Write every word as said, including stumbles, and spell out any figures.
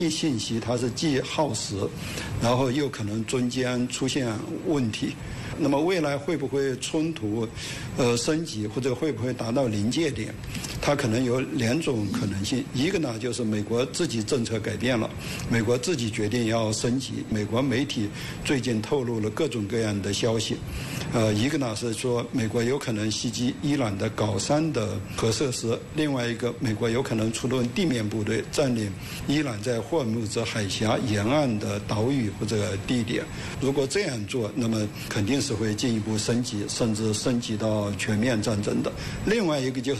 信息它是既耗时，然后又可能中间出现问题。那么未来会不会冲突，呃升级或者会不会达到临界点？它可能有两种可能性，一个呢就是美国自己政策改变了，美国自己决定要升级，美国媒体最近透露了各种各样的消息，呃，一个呢是说美国有可能袭击伊朗的镐山的核设施，另外一个美国有可能出动地面部队占领伊朗在霍尔木兹海峡沿岸的岛屿或者地点。如果这样做，那么肯定是会进一步升级，甚至升级到全面战争的。另外一个就是